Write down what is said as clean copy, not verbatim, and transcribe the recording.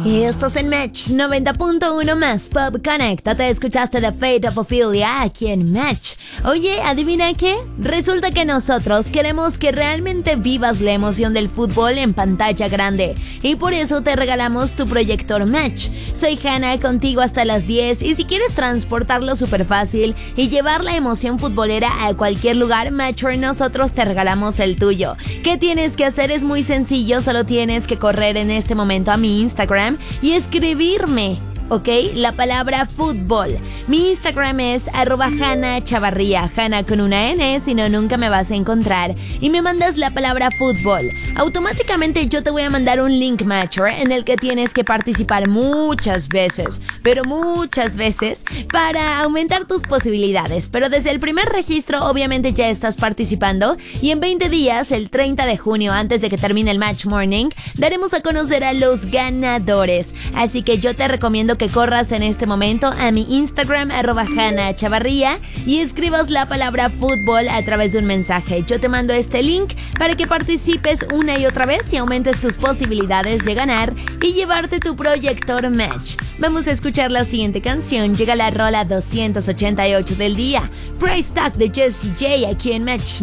Y estás en Match 90.1 más Pop Connect. Te escuchaste The Fate of Ophelia aquí en Match. Oye, ¿adivina qué? Resulta que nosotros queremos que realmente vivas la emoción del fútbol en pantalla grande. Y por eso te regalamos tu proyector Match. Soy Hannah, contigo hasta las 10. Y si quieres transportarlo súper fácil y llevar la emoción futbolera a cualquier lugar, Match y nosotros te regalamos el tuyo. ¿Qué tienes que hacer? Es muy sencillo, solo tienes que correr en este momento a mi Instagram y escribirme, ¿ok? La palabra fútbol. Mi Instagram es @HannahChavarría, Hannah con una N, si no nunca me vas a encontrar. Y me mandas la palabra fútbol. Automáticamente yo te voy a mandar un link matcher en el que tienes que participar muchas veces, pero muchas veces, para aumentar tus posibilidades. Pero desde el primer registro obviamente ya estás participando y en 20 días, el 30 de junio, antes de que termine el Match Morning, daremos a conocer a los ganadores. Así que yo te recomiendo que corras en este momento a mi Instagram @HannahChavarría y escribas la palabra fútbol a través de un mensaje. Yo te mando este link para que participes una y otra vez y aumentes tus posibilidades de ganar y llevarte tu proyector Match. Vamos a escuchar la siguiente canción. Llega la rola 288 del día, Price Tag de Jessie J aquí en Match